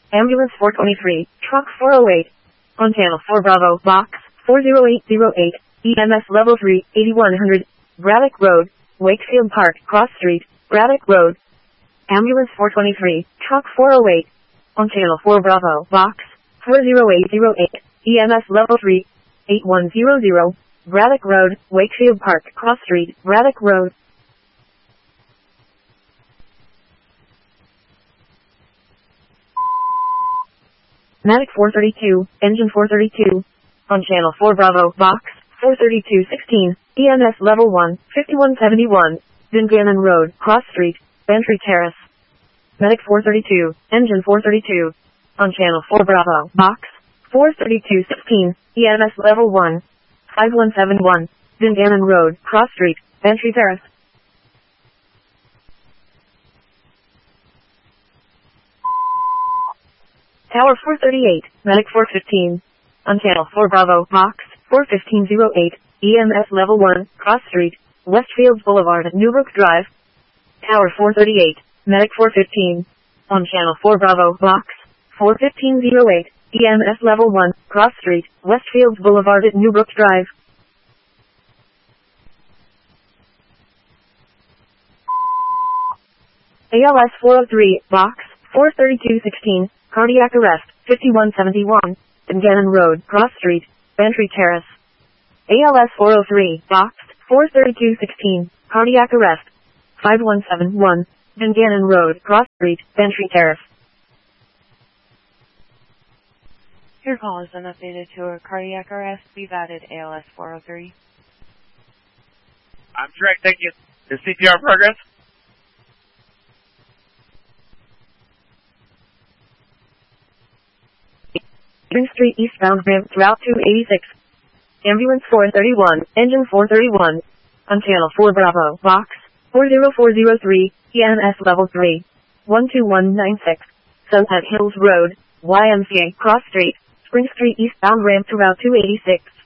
Ambulance 423, Truck 408. On Channel 4 Bravo, Box 40808, EMS Level 3, 8100, Braddock Road, Wakefield Park, Cross Street, Braddock Road. Ambulance 423, Truck 408. On Channel 4 Bravo, Box 40808, EMS Level 3, 8100, Braddock Road, Wakefield Park, Cross Street, Braddock Road. Medic 432, Engine 432. On Channel 4 Bravo, Box 43216, EMS Level 1, 5171, Dungannon Road, Cross Street, Bantry Terrace. Medic 432, Engine 432. On Channel 4 Bravo, Box 43216, EMS Level 1, 5171, Dungannon Road, Cross Street, Bantry Terrace. Tower 438, Medic 415. On Channel 4 Bravo, Box 41508, EMS Level 1, Cross Street, Westfields Boulevard, Newbrook Drive. Tower 438, Medic 415. On Channel 4 Bravo, Box 41508, EMS Level 1, Cross Street, Westfields Boulevard at Newbrook Drive. ALS 403, Box 43216, Cardiac Arrest, 5171, Dungannon Road, Cross Street, Bantry Terrace. ALS 403, Box 43216, Cardiac Arrest, 5171, Dungannon Road, Cross Street, Bantry Terrace. Your call has been updated to a cardiac arrest. We've added ALS 403. I'm correct, thank you. Is CPR progress? Spring Street eastbound ramp Route 286. Ambulance 431, Engine 431. On Channel 4 Bravo, Box 40403, EMS Level 3, 12196. Sunset Hills Road, YMCA, Cross Street, Spring Street eastbound ramp to Route 286.